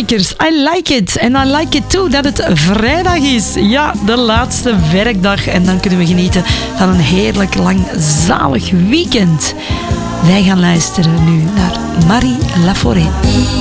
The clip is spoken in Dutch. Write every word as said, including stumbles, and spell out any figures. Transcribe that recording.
Hitmakers, I like it. En I like it too dat het vrijdag is. Ja, de laatste werkdag. En dan kunnen we genieten van een heerlijk lang zalig weekend. Wij gaan luisteren nu naar Marie Laforêt.